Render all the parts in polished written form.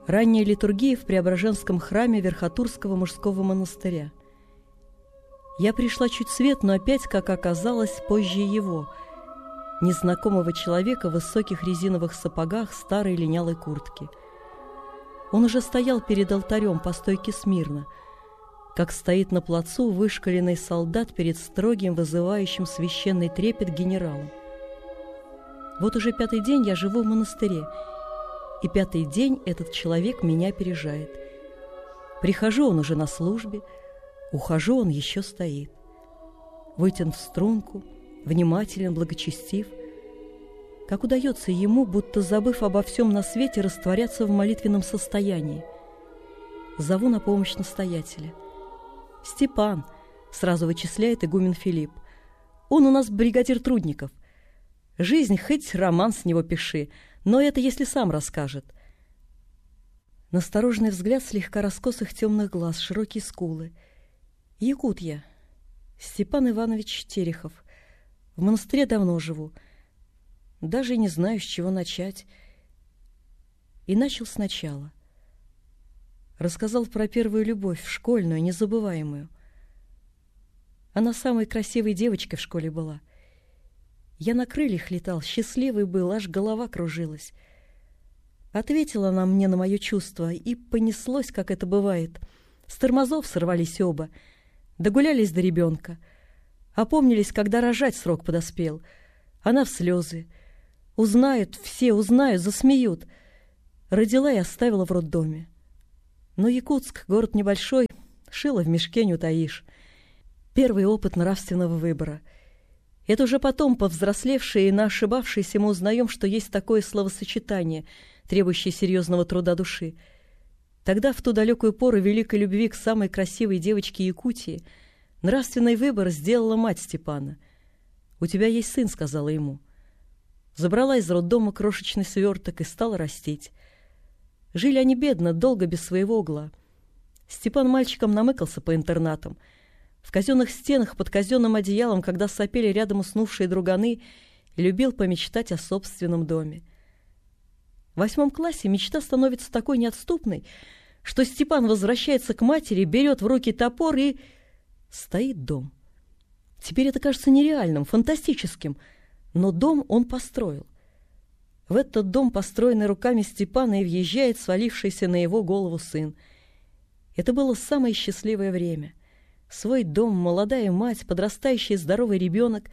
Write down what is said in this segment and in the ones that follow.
Ранняя литургия в Преображенском храме Верхотурского мужского монастыря. Я пришла чуть свет, но опять, как оказалось, позже его, незнакомого человека в высоких резиновых сапогах, старой линялой куртке. Он уже стоял перед алтарем по стойке смирно, как стоит на плацу вышкаленный солдат перед строгим, вызывающим священный трепет генералом. Вот уже 5-й день я живу в монастыре, и 5-й день этот человек меня опережает. Прихожу, он уже на службе, ухожу, он еще стоит. Вытянут в струнку, внимателен, благочестив. Как удается ему, будто забыв обо всем на свете, растворяться в молитвенном состоянии. Зову на помощь настоятеля. «Степан», — сразу вычисляет игумен Филипп, — «он у нас бригадир трудников. Жизнь, хоть роман с него пиши, но это если сам расскажет». Настороженный взгляд слегка раскосых темных глаз, широкие скулы. «Якут я, Степан Иванович Терехов. В монастыре давно живу. Даже не знаю, с чего начать». И начал сначала. Рассказал про первую любовь, школьную, незабываемую. Она самой красивой девочкой в школе была. Я на крыльях летал, счастливый был, аж голова кружилась. Ответила она мне на мое чувство, и понеслось, как это бывает. С тормозов сорвались оба, догулялись до ребенка. Опомнились, когда рожать срок подоспел. Она в слезы. Узнают, все узнают, засмеют. Родила и оставила в роддоме. Но Якутск, город небольшой, шило в мешке не утаишь. Первый опыт нравственного выбора. Это уже потом, повзрослевшие и наошибавшиеся, мы узнаем, что есть такое словосочетание, требующее серьезного труда души. Тогда, в ту далекую пору великой любви к самой красивой девочке Якутии, нравственный выбор сделала мать Степана. «У тебя есть сын», — сказала ему. Забрала из роддома крошечный сверток и стала растить. Жили они бедно, долго без своего угла. Степан мальчиком намыкался по интернатам. В казенных стенах, под казенным одеялом, когда сопели рядом уснувшие друганы, любил помечтать о собственном доме. В 8 классе мечта становится такой неотступной, что Степан возвращается к матери, берет в руки топор и... стоит дом. Теперь это кажется нереальным, фантастическим, но дом он построил. В этот дом, построенный руками Степана, и въезжает свалившийся на его голову сын. Это было самое счастливое время. Свой дом, молодая мать, подрастающий здоровый ребенок.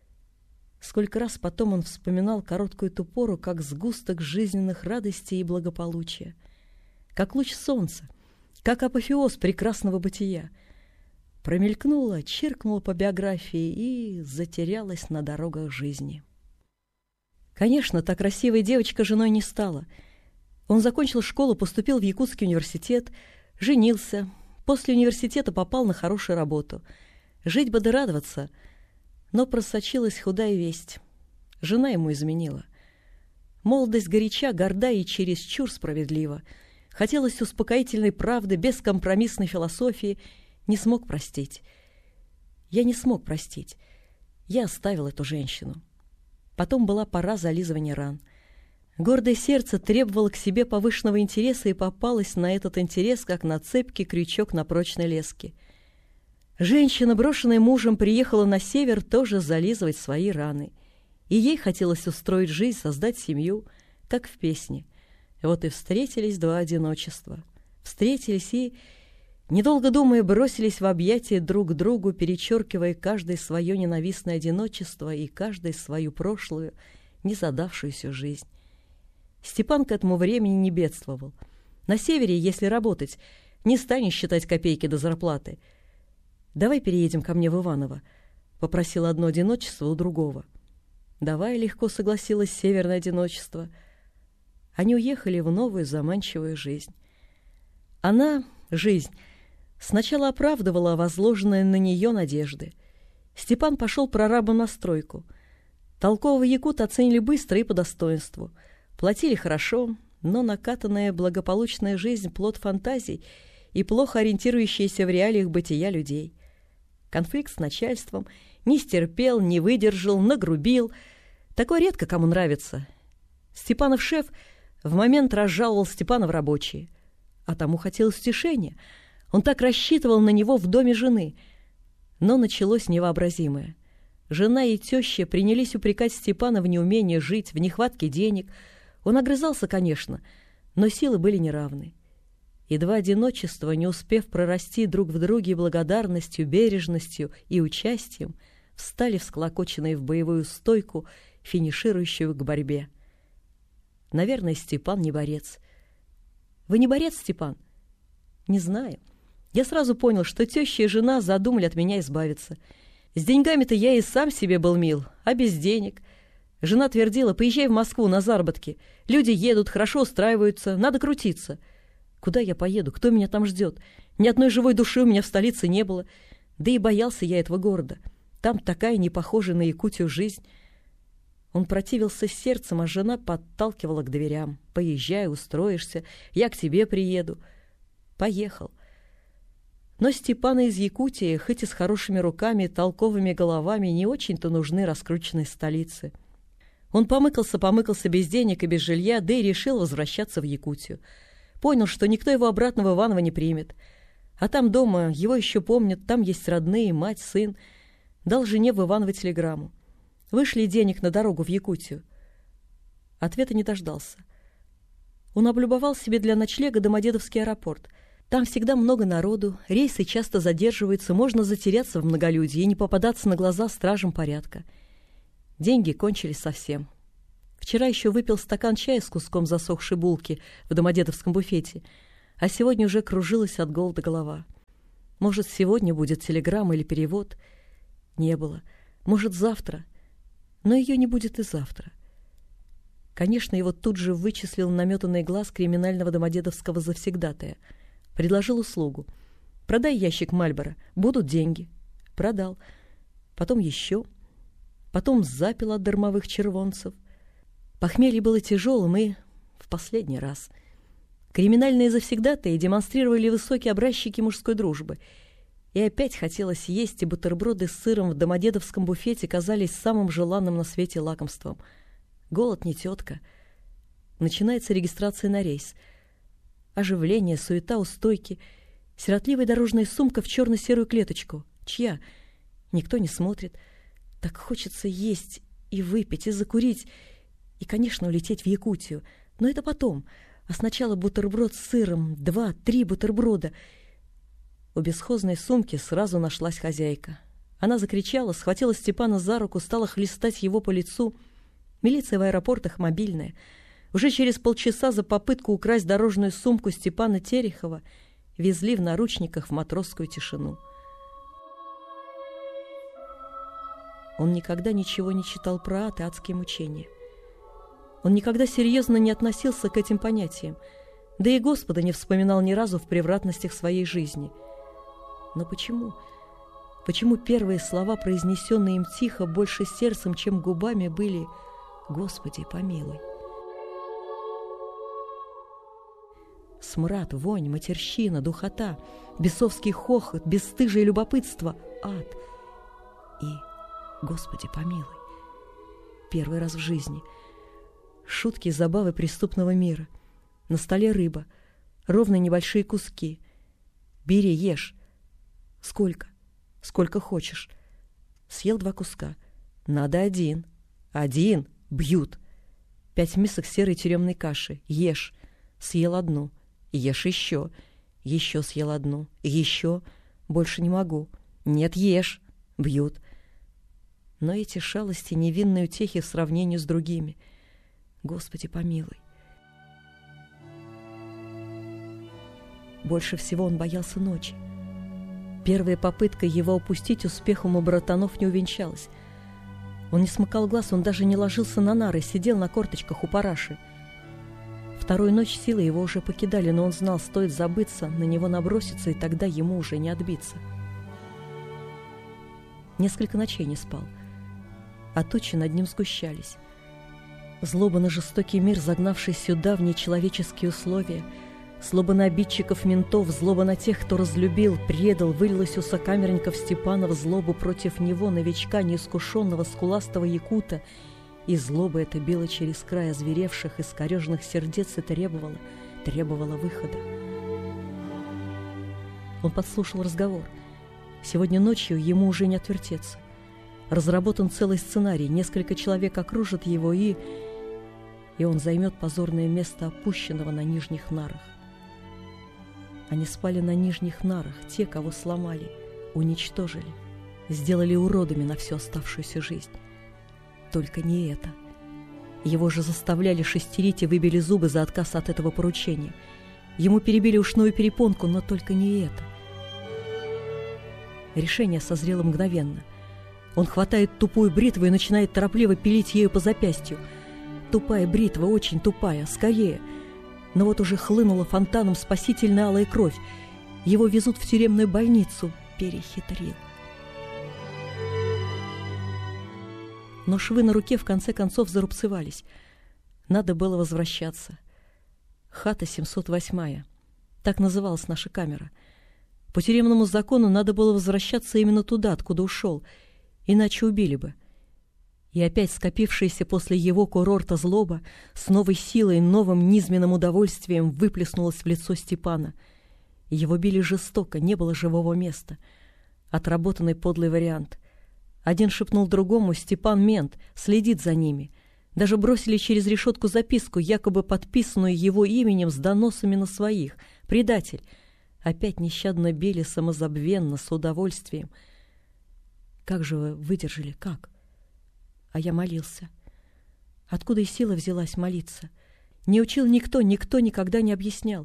Сколько раз потом он вспоминал короткую ту пору, как сгусток жизненных радостей и благополучия, как луч солнца, как апофеоз прекрасного бытия. Промелькнула, чиркнула по биографии и затерялась на дорогах жизни. Конечно, та красивая девочка женой не стала. Он закончил школу, поступил в Якутский университет, женился. После университета попал на хорошую работу. Жить бы да радоваться. Но просочилась худая весть. Жена ему изменила. Молодость горяча, горда и чересчур справедлива. Хотелось успокоительной правды, бескомпромиссной философии. Не смог простить. Я не смог простить. Я оставил эту женщину. Потом была пора зализывания ран. Гордое сердце требовало к себе повышенного интереса и попалось на этот интерес, как на цепкий крючок на прочной леске. Женщина, брошенная мужем, приехала на север тоже зализывать свои раны. И ей хотелось устроить жизнь, создать семью, как в песне. Вот и встретились два одиночества. Встретились и, недолго думая, бросились в объятия друг к другу, перечеркивая каждое свое ненавистное одиночество и каждое свою прошлую, незадавшуюся жизнь. Степан к этому времени не бедствовал. На севере, если работать, не станешь считать копейки до зарплаты. «Давай переедем ко мне в Иваново», — попросило одно одиночество у другого. «Давай», — легко согласилось северное одиночество. Они уехали в новую заманчивую жизнь. Она, жизнь, сначала оправдывала возложенные на нее надежды. Степан пошел прорабом на стройку. Толкового якута оценили быстро и по достоинству. Платили хорошо, но накатанная благополучная жизнь — плод фантазий и плохо ориентирующиеся в реалиях бытия людей. Конфликт с начальством, не стерпел, не выдержал, нагрубил. Такое редко кому нравится. Степанов шеф В момент разжаловал Степана в рабочие. А тому хотелось утешения. Он так рассчитывал на него в доме жены. Но началось невообразимое. Жена и теща принялись упрекать Степана в неумении жить, в нехватке денег. Он огрызался, конечно, но силы были неравны. И два одиночества, не успев прорасти друг в друге благодарностью, бережностью и участием, встали всклокоченные в боевую стойку, финиширующую к борьбе. Наверное, Степан не борец. Вы не борец, Степан? Не знаю. Я сразу понял, что теща и жена задумали от меня избавиться. С деньгами-то я и сам себе был мил, а без денег. Жена твердила: поезжай в Москву на заработки. Люди едут, хорошо устраиваются, надо крутиться. Куда я поеду? Кто меня там ждет? Ни одной живой души у меня в столице не было. Да и боялся я этого города. Там такая не похожая на Якутию жизнь. Он противился сердцем, а жена подталкивала к дверям. Поезжай, устроишься, я к тебе приеду. Поехал. Но Степана из Якутии, хоть и с хорошими руками и толковыми головами, не очень-то нужны раскрученной столице. Он помыкался без денег и без жилья, да и решил возвращаться в Якутию. Понял, что никто его обратно в Иваново не примет. А там дома его еще помнят, там есть родные, мать, сын. Дал жене в Иваново телеграмму. Вышли денег на дорогу в Якутию. Ответа не дождался. Он облюбовал себе для ночлега Домодедовский аэропорт. Там всегда много народу, рейсы часто задерживаются, можно затеряться в многолюдии и не попадаться на глаза стражам порядка. Деньги кончились совсем. Вчера еще выпил стакан чая с куском засохшей булки в домодедовском буфете, а сегодня уже кружилась от голода голова. Может, сегодня будет телеграмма или перевод? Не было. Может, завтра? Но ее не будет и завтра. Конечно, его тут же вычислил наметанный глаз криминального домодедовского завсегдатая. Предложил услугу. Продай ящик Мальборо, будут деньги. Продал. Потом еще. Потом запил от дармовых червонцев. Похмелье было тяжелым и в последний раз. Криминальные завсегдатаи демонстрировали высокие образчики мужской дружбы. И опять хотелось есть, и бутерброды с сыром в домодедовском буфете казались самым желанным на свете лакомством. Голод не тетка. Начинается регистрация на рейс. Оживление, суета у стойки. Сиротливая дорожная сумка в черно-серую клеточку. Чья? Никто не смотрит. Так хочется есть и выпить, и закурить, и, конечно, улететь в Якутию. Но это потом. А сначала бутерброд с сыром, 2-3 бутерброда. У бесхозной сумки сразу нашлась хозяйка. Она закричала, схватила Степана за руку, стала хлестать его по лицу. Милиция в аэропортах мобильная. Уже через полчаса за попытку украсть дорожную сумку Степана Терехова везли в наручниках в матросскую тишину. Он никогда ничего не читал про ад и адские мучения. Он никогда серьезно не относился к этим понятиям, да и Господа не вспоминал ни разу в превратностях своей жизни. Но почему? Почему первые слова, произнесенные им тихо, больше сердцем, чем губами, были «Господи, помилуй»? Смрад, вонь, матерщина, духота, бесовский хохот, бесстыжие любопытство, ад и «Господи, помилуй». Первый раз в жизни. Шутки и забавы преступного мира. На столе рыба, ровные небольшие куски. Бери, ешь. Сколько? Сколько хочешь. Съел 2 куска. Надо 1. 1. Бьют. 5 мисок серой тюремной каши. Ешь. Съел 1. Ешь еще. Еще съел 1. Еще. Больше не могу. Нет, ешь. Бьют. Но эти шалости невинные утехи в сравнении с другими. Господи, помилуй. Больше всего он боялся ночи. Первая попытка его упустить успехом у братанов не увенчалась. Он не смыкал глаз, он даже не ложился на нары, сидел на корточках у параши. Вторую ночь силы его уже покидали, но он знал, стоит забыться, на него наброситься, и тогда ему уже не отбиться. Несколько ночей не спал, а тучи над ним сгущались. Злоба на жестокий мир, загнавший сюда в нечеловеческие условия, злоба на обидчиков ментов, злоба на тех, кто разлюбил, предал, вылилась у сокамерников Степана в злобу против него, новичка, неискушенного, скуластого якута, И злоба эта била через край озверевших, искореженных сердец и требовала выхода. Он подслушал разговор. Сегодня ночью ему уже не отвертеться. Разработан целый сценарий, несколько человек окружат его, и он займет позорное место опущенного на нижних нарах. Они спали на нижних нарах, те, кого сломали, уничтожили, сделали уродами на всю оставшуюся жизнь. Только не это. Его же заставляли шестерить и выбили зубы за отказ от этого поручения. Ему перебили ушную перепонку, но только не это. Решение созрело мгновенно. Он хватает тупую бритву и начинает торопливо пилить ею по запястью. Тупая бритва, очень тупая, скорее. Но вот уже хлынула фонтаном спасительная алая кровь. Его везут в тюремную больницу. Перехитрил. Но швы на руке в конце концов зарубцевались. Надо было возвращаться. Хата 708. Так называлась наша камера. По тюремному закону надо было возвращаться именно туда, откуда ушел, иначе убили бы. И опять скопившаяся после его курорта злоба с новой силой и новым низменным удовольствием выплеснулась в лицо Степана. Его били жестоко, не было живого места. Отработанный подлый вариант. Один шепнул другому: «Степан мент, следит за ними». Даже бросили через решетку записку, якобы подписанную его именем с доносами на своих. Предатель. Опять нещадно били самозабвенно, с удовольствием. Как же вы выдержали, как? А я молился. Откуда и сила взялась молиться? Не учил никто никогда не объяснял.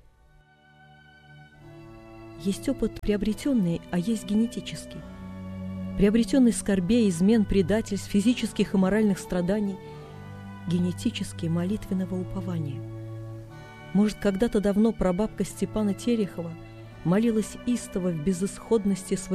Есть опыт приобретенный, а есть генетический. Приобретенный скорбей, измен, предательств, физических и моральных страданий, генетический молитвенного упования. Может, когда-то давно прабабка Степана Терехова молилась истово в безысходности своего